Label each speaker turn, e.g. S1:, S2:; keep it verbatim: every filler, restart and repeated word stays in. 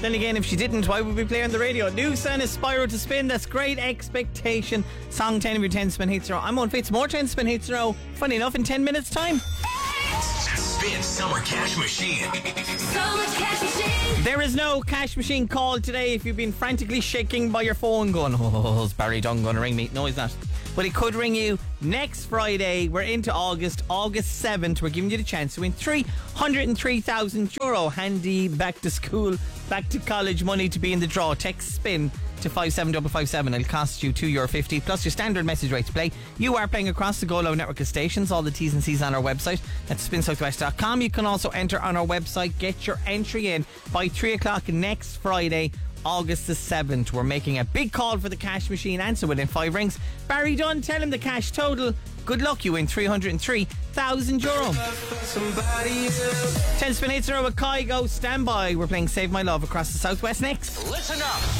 S1: Then again, if she didn't, why would we play on the radio? New Sun is Spyro to Spin. That's Great Expectation. Song ten of your ten spin hits in a row. I'm on Fitz. More ten spin hits in a row. Funny enough, in ten minutes time.
S2: Spin Summer Cash Machine.
S3: Summer Cash Machine.
S1: There is no cash machine call today if you've been frantically shaking by your phone going, oh, is Barry Dunn going to ring me? No, he's not. But he could ring you next Friday. We're into August, August seventh. We're giving you the chance to win three hundred three thousand euro. Handy back to school, back to college money to be in the draw. Text SPIN to five seven five five seven. It'll cost you two euro fifty plus your standard message rate to play. You are playing across the Go Loud network of stations. All the T's and C's on our website. That's spin southwest dot com. You can also enter on our website. Get your entry in by three o'clock next Friday, August the seventh. We're making a big call for the cash machine. Answer within five rings. Barry Dunn, tell him the cash total. Good luck, you win three hundred three thousand euro. ten spin hits in a row with Kygo. Stand by. We're playing Save My Love across the southwest next.
S2: Listen up.